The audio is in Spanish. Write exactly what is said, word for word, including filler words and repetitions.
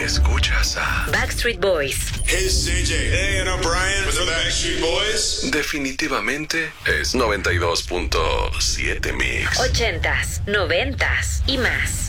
escuchas a Backstreet Boys. Hey, it's J J. Hey, and I'm Brian with the Backstreet Boys. definitivamente es noventa y dos punto siete Mix. Ochentas, noventas y más.